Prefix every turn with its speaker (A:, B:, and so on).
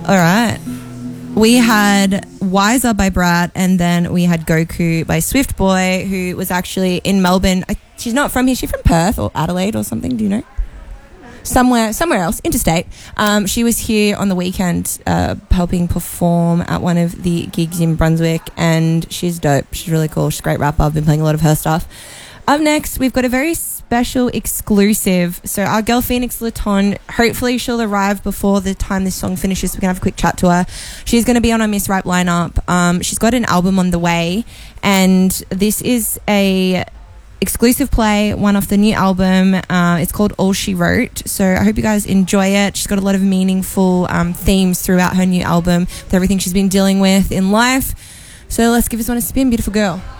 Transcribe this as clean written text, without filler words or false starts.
A: All right. We had Wiser by Brat, and then we had Goku by Swift Boy, who was actually in Melbourne. She's not from here. She's from Perth or Adelaide or something. Do you know? Somewhere else, interstate. She was here on the weekend helping perform at one of the gigs in Brunswick, and she's dope. She's really cool. She's a great rapper. I've been playing a lot of her stuff. Up next, we've got a very special exclusive. So our girl Phoenix Laton, hopefully she'll arrive before the time this song finishes. We can have a quick chat to her. She's going to be on our Miss Ripe lineup. She's got an album on the way, and this is a exclusive play, one off the new album. It's called All She Wrote. So I hope you guys enjoy it. She's got a lot of meaningful themes throughout her new album with everything she's been dealing with in life. So let's give this one a spin, beautiful girl.